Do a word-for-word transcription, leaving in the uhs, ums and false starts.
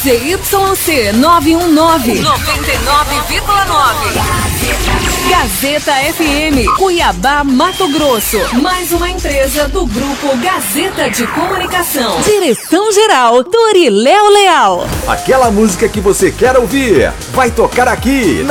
Z Y C nove um nove, noventa e nove vírgula nove. Gazeta F M, Cuiabá, Mato Grosso. Mais uma empresa do Grupo Gazeta de Comunicação. Direção-geral, Doriléo Leal. Aquela música que você quer ouvir, vai tocar aqui na